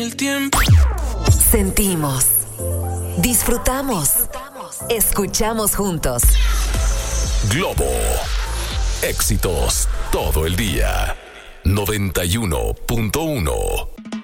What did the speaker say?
El tiempo. Sentimos, disfrutamos, escuchamos juntos. Globo. Éxitos todo el día. 91.1.